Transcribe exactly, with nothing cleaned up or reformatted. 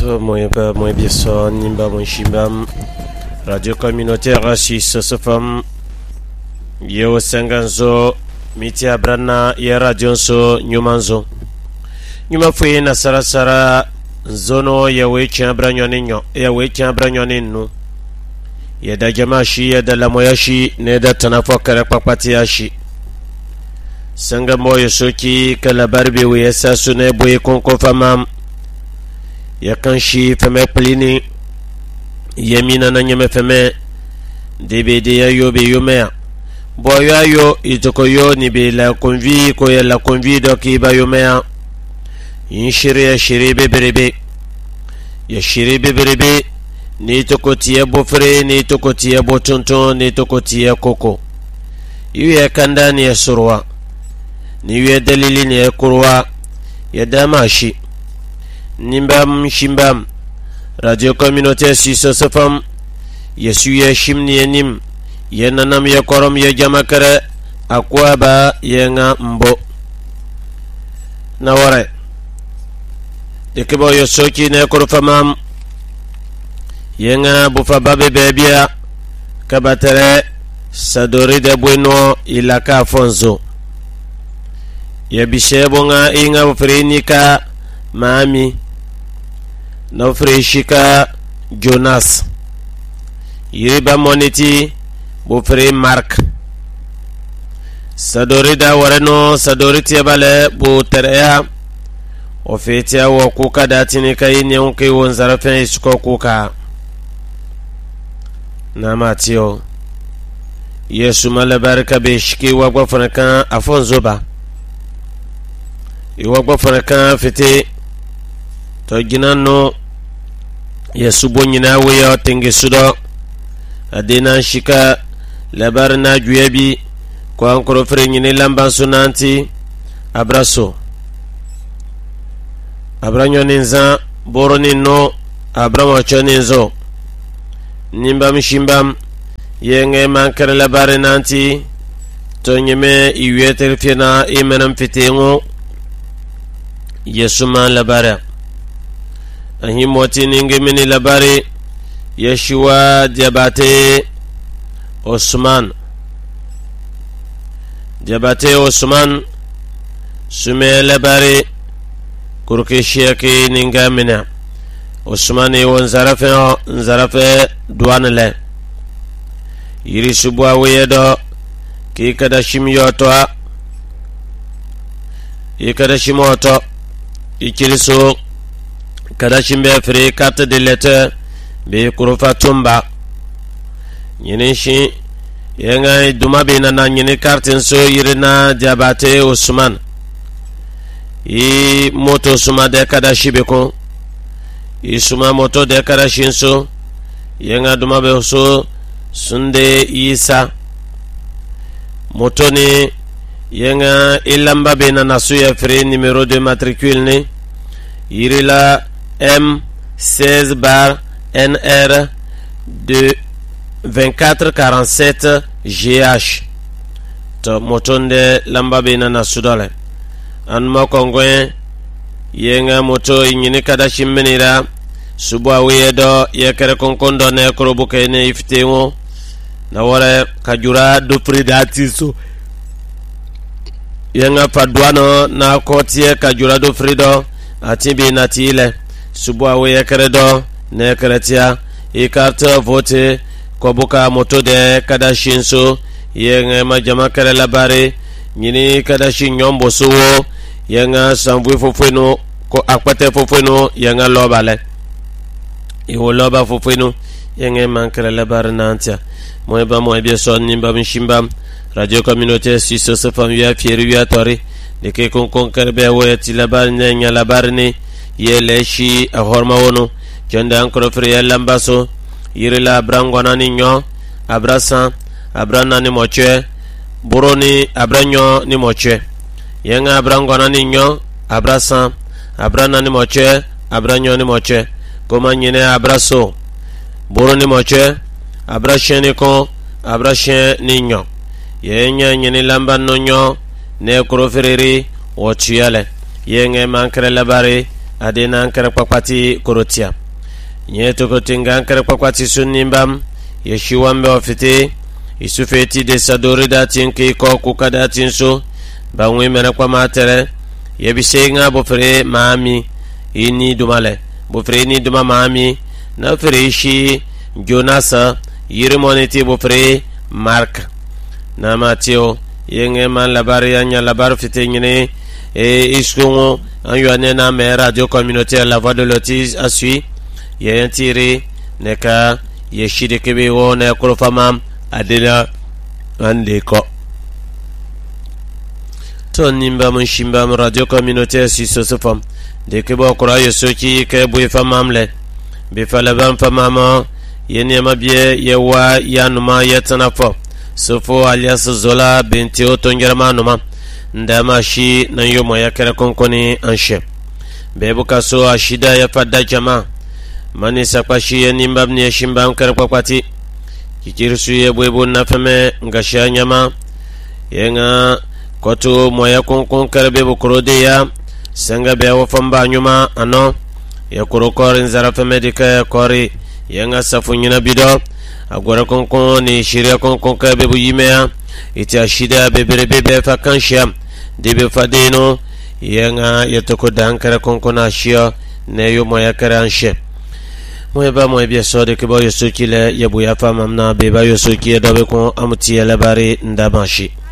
Moi ba moi bieson nimba moi shimbam radio communautaire six sfam yo sanganzo mitia brana ya radio so nyumanzo nyuma fuye na sarasara zono ya wecha branyoninyo ya wecha branyoninu ya da jamashi ya da lamoyashi ne da tanafokare papati yashi sanga moyo soki kala barbe we sasu ne boye konko famam ya kanshi feme plini yemina na nyeme feme debede ya yobe yomea boyo ayo itoko yo ni be la konvi ko ya la konvi do ki ba yomea inshire ya shiribe berebe ya shiribe berebe ni toko tie bofre ni toko tie botonton ni toko tie koko iwe kanda ni ya surwa ni iwe dalili ni ya kurwa ya damashi nimbam shimbam radio communautaire six sfam yesu ya shimni enim yenanam ya korom ya jamakare akwa ba yenga mbo naware dekebo yosoki ne korfamam yenga bufa babe bebia kabatere sadori de bueno ilaka fonzo yebishebonga inga bufrinika mami na freshika Jonas yiriba moniti bufre Mark sadorida wareno sadoriti bale bu tereya ofetia wo kuka datini kai nyonke wonzara fe isko kuka na matio yesu mala baraka beshiki wagwa fanaka afonzoba iwagwa fanaka fete to ginano yesu bonyina weya tenge sudo adena shika labarna juyebi ko ankoro frenyine lamba sunanti abraso abranyo ninza boroni no abramo choninzo nimbam shimbam yenge mankere labare nanti to nyeme iweter fina imenam fitengo yesu man labare ahimoti ninge mini labari Yeshua Diabate Osman Diabate Osman sume labari kurkishiyaki ninga mina Osman iwon zarafe zarafe duanele yiri subwa weyedo ki kadashim yotoa ikadashim oto ikiliso kadashim be fere carte de lettre be kurufa tumba nyine shi yenga duma be na nyine carte so yirina Diabate Osman i moto suma de kadashi be ko i suma moto de kadashin so yenga duma be so sunde Isa moto ni yenga ilamba be na nasu ya fere numéro de matricule ni yirila M seize bar N R de vingt-quatre quarante-sept G H to motonde lamba bina na sudole an mokongwe yenga moto inyini kada shimmenira subwa wedo yekere konkondo ne krobuke ne iftengo na wore kajura do pridatiso yenga padwano na kotie kajura do frido atibi natile subwa we yekredo ne kretia e carte vote ko buka moto de kadashinso yenga majama kare labare nyini kadashin nyombo suwo yenga sambu fofeno ko akwate fofeno yenga lobale e wo loba fofeno yenga mankare labare nantia moy ba moy be son nimba mshimba radio communautaire six sfam ya fieri ya tori de ke kon kon karbe wo ti labare nya labare ni yeleshi a horma wono jonde ankoro free lambaso yirila brangona ni nyo abrasa abrana ni moche buroni abranyo ni moche yenga brangona ni nyo abrasa abrana ni moche abranyo ni moche koma nyine abraso buroni moche abrashe ni ko abrashe ni nyo yenya nyine lamba no nyo ne koro frere wochiale yenge mankre labare adena ankara kpakpati korotia nyeto kotinga ankara kpakpati sunnimbam yeshiwambe ofite isufeti de sadori datin ke ko kukadatin so banwe mena kwa matere yebisenga bofre mami ini dumale bofre ni duma mami na freshi jonasa yirimoniti bofre mark na matio yenge man labari anya labar fite nyine e iskungo anyo na me radio communautaire la voix de l'autisme a sui ye tiré neka yeshide kebe wona ko famam adela ande ko to nimba mun shimba radio communautaire si so so fam de ke bo ko ayo soki ke bu famam le be fala bam famama yene mabie yewa yanuma yetana fo sofo alias Zola binti otongerama numa ndama shi na yomo ya kera konkoni anshe bebu kaso ashida ya fadda jama mani sakwashi ya nimbabni ya shimba mkara kwa kwati kikirisu ya bwebu nafeme ngasha nyama yenga kotu moya konkon kara bebu kurode ya senga beya wafamba nyuma ano ya kurukori nzara feme dika ya kori yenga safu nyina bido agora konkon ni shiria konkon ka bebu yimea iti ashida bebere bebe fa kansha debe fadeno yenga yetoko dankara konkon ashia ne yo moya karanshe moya ba moya bia sode ke bo yosuki le yebu ya fa mamna beba yosuki dobe kon amuti ya labari ndamashi